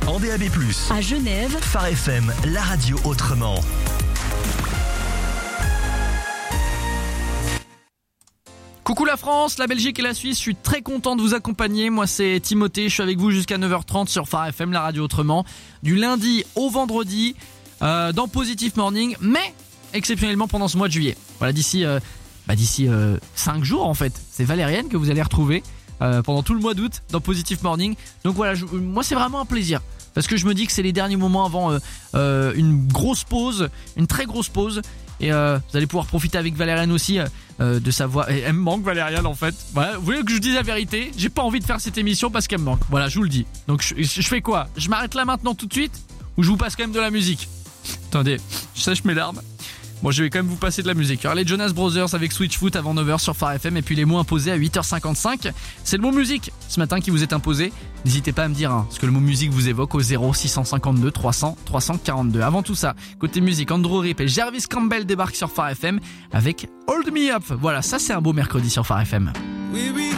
en DAB+. À Genève, Phare FM, la radio autrement. Coucou la France, la Belgique et la Suisse, je suis très content de vous accompagner. Moi c'est Timothée, je suis avec vous jusqu'à 9h30 sur Phare FM, la radio autrement. Du lundi au vendredi, dans Positive Morning, mais exceptionnellement pendant ce mois de juillet. Voilà, d'ici 5 jours en fait. C'est Valériane que vous allez retrouver pendant tout le mois d'août dans Positive Morning. Donc voilà, moi c'est vraiment un plaisir. Parce que je me dis que c'est les derniers moments avant une grosse pause, une très grosse pause. Et vous allez pouvoir profiter avec Valériane aussi de sa voix. Et elle me manque Valériane en fait. Voilà, vous voulez que je vous dise la vérité ? J'ai pas envie de faire cette émission parce qu'elle me manque. Voilà, je vous le dis. Donc je fais quoi ? Je m'arrête là maintenant tout de suite ? Ou je vous passe quand même de la musique ? Attendez, je sèche mes larmes. Bon, je vais quand même vous passer de la musique. Alors les Jonas Brothers avec Switchfoot avant 9h sur Phare FM. Et puis les mots imposés à 8h55. C'est le mot musique ce matin qui vous est imposé. N'hésitez pas à me dire ce que le mot musique vous évoque au 0652 300 342. Avant tout ça, côté musique, Andrew Rip et Jarvis Campbell débarquent sur Phare FM avec Hold Me Up. Voilà, ça c'est un beau mercredi sur Phare FM.